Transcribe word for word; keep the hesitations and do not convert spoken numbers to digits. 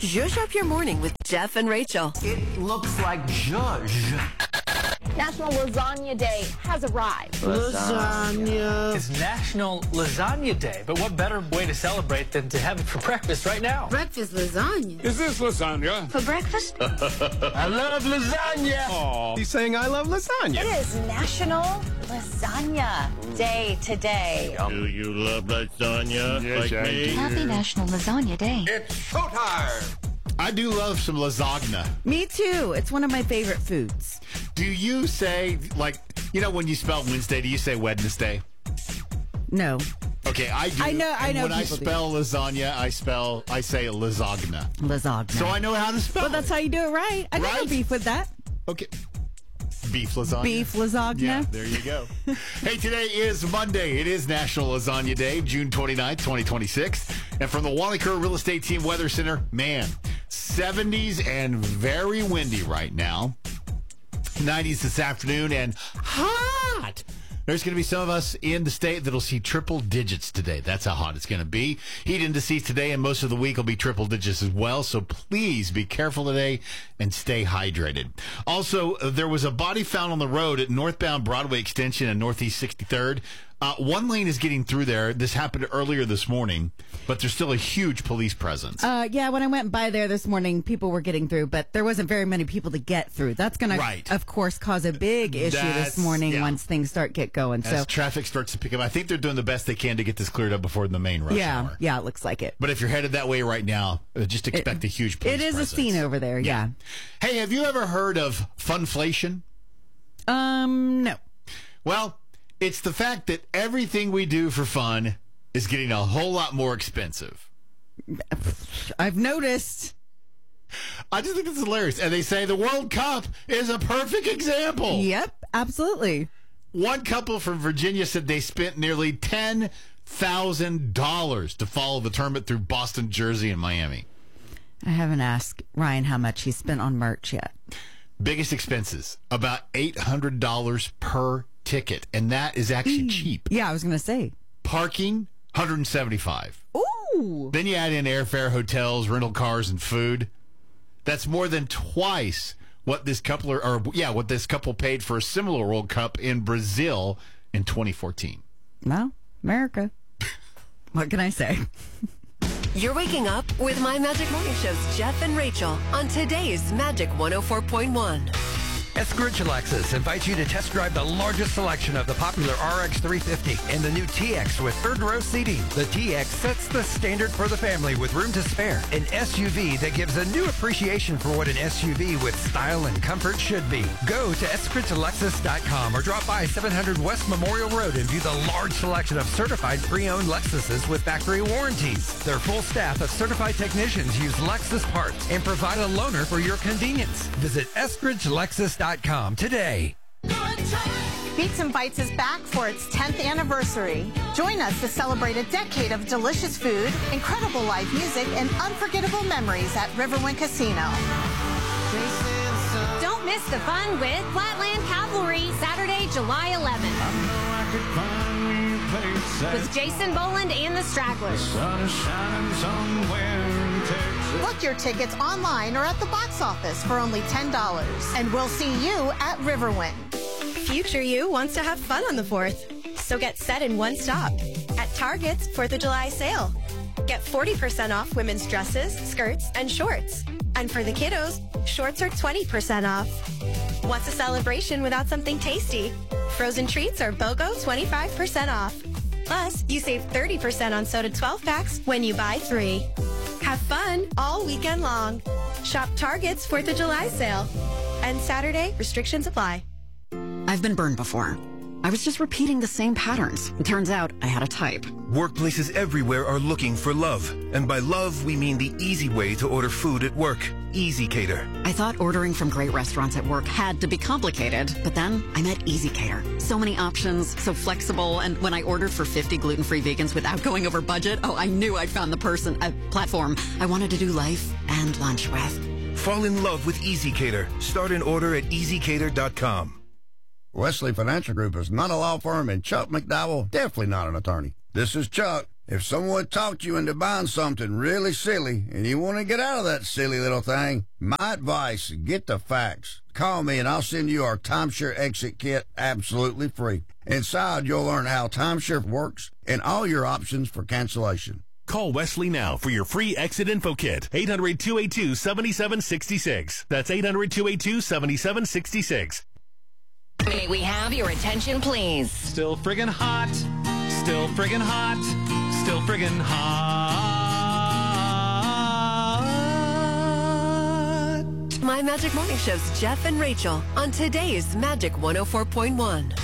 Zhuzh up your morning with Jeff and Rachel. It looks like zhuzh. National Lasagna Day has arrived. Lasagna. It's National Lasagna Day, but what better way to celebrate than to have it for breakfast right now? Breakfast lasagna. Is this lasagna? For breakfast? I love lasagna. Aw, he's saying I love lasagna. It is National Lasagna Day today. Do you love lasagna Yes, like I me? do. Happy National Lasagna Day. It's showtime. I do love some lasagna. Me too. It's one of my favorite foods. Do you say, like, you know, when you spell Wednesday, do you say Wednesday? No. Okay, I do. I know- I And know when I people do. spell lasagna, I spell, I say lasagna. Lasagna. So I know how to spell Well, that's it. how you do it right. I got no Right? beef with that. Okay. Beef lasagna. Beef lasagna. Yeah, there you go. Hey, today is Monday. It is National Lasagna Day, June twenty-ninth, twenty twenty-six. And from the Wanacre Real Estate Team Weather Center, man, seventies and very windy right now. nineties this afternoon and hot. There's going to be some of us in the state that'll see triple digits today. That's how hot it's going to be. Heat indices today and most of the week will be triple digits as well. So please be careful today and stay hydrated. Also, uh, there was a body found on the road at northbound Broadway Extension and Northeast sixty-third. Uh, one lane is getting through there. This happened earlier this morning, but there's still a huge police presence. Uh, yeah, when I went by there this morning, people were getting through, but there wasn't very many people to get through. That's going Right. to, of course, cause a big issue That's- this morning yeah. once things start get going. As So, traffic starts to pick up, I think they're doing the best they can to get this cleared up before the main rush yeah, hour. yeah, it looks like it. But if you're headed that way right now, uh, just expect a huge police It is presence. a scene over there, yeah. Hey, have you ever heard of funflation? Um, no. Well, it's the fact that everything we do for fun is getting a whole lot more expensive. I've noticed. I just think it's hilarious. And they say the World Cup is a perfect example. Yep, absolutely. One couple from Virginia said they spent nearly ten thousand dollars to follow the tournament through Boston, Jersey, and Miami. I haven't asked Ryan how much he spent on merch yet. Biggest expenses, about eight hundred dollars per ticket. And that is actually cheap. Yeah, I was going to say. Parking, one hundred seventy-five dollars. Ooh. Then you add in airfare, hotels, rental cars, and food. That's more than twice what this couple are, or yeah, what this couple paid for a similar World Cup in Brazil in twenty fourteen. Well, America. What can I say? You're waking up with My Magic Morning Show's Jeff and Rachel on today's Magic one oh four point one. Eskridge Lexus invites you to test drive the largest selection of the popular R X three fifty and the new T X with third row seating. The T X sets the standard for the family with room to spare. An S U V that gives a new appreciation for what an S U V with style and comfort should be. Go to eskridge lexus dot com or drop by seven hundred West Memorial Road and view the large selection of certified pre-owned Lexuses with factory warranties. Their full staff of certified technicians use Lexus parts and provide a loaner for your convenience. Visit eskridge lexus dot com today. Beats and Bites is back for its tenth anniversary. Join us to celebrate a decade of delicious food, incredible live music, and unforgettable memories at Riverwind Casino. Don't miss the fun with Flatland Cavalry, Saturday, July eleventh. With Jason Boland and the Stragglers. Book your tickets online or at the box office for only ten dollars. And we'll see you at Riverwind. Future you wants to have fun on the fourth. So get set in one stop. At Target's fourth of July sale. Get forty percent off women's dresses, skirts, and shorts. And for the kiddos, shorts are twenty percent off. What's a celebration without something tasty? Frozen treats are BOGO twenty-five percent off. Plus, you save thirty percent on soda twelve packs when you buy three. Have fun all weekend long. Shop Target's fourth of July sale. And Saturday, restrictions apply. I've been burned before. I was just repeating the same patterns. It turns out I had a type. Workplaces everywhere are looking for love. And by love, we mean the easy way to order food at work. Easy Cater. I thought ordering from great restaurants at work had to be complicated, but then I met Easy Cater. So many options, so flexible, and when I ordered for fifty gluten-free vegans without going over budget, oh, I knew I'd found the person, a platform I wanted to do life and lunch with. Fall in love with Easy Cater. Start an order at easy cater dot com. Wesley Financial Group is not a law firm, and Chuck McDowell definitely not an attorney. This is Chuck. If someone talked you into buying something really silly and you want to get out of that silly little thing, my advice, get the facts. Call me and I'll send you our timeshare exit kit absolutely free. Inside, you'll learn how timeshare works and all your options for cancellation. Call Wesley now for your free exit info kit. eight hundred, two eight two, seven seven six six. That's eight hundred, two eight two, seven seven six six. May we have your attention, please? Still friggin' hot. Still friggin' hot. Still friggin' hot. My Magic Morning Show's Jeff and Rachel on today's Magic one oh four point one.